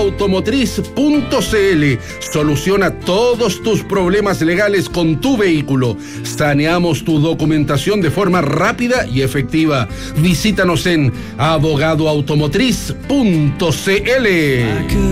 abogadoautomotriz.cl. Soluciona todos tus problemas legales con tu vehículo. Saneamos tu documentación de forma rápida y efectiva. Visítanos en abogadoautomotriz.cl.